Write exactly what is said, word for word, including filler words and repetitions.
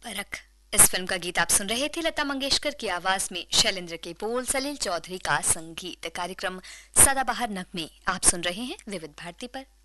परख। इस फिल्म का गीत आप सुन रहे थे लता मंगेशकर की आवाज में, शैलेंद्र के बोल, सलील चौधरी का संगीत। कार्यक्रम सदाबहार नगमे आप सुन रहे हैं विविध भारती पर।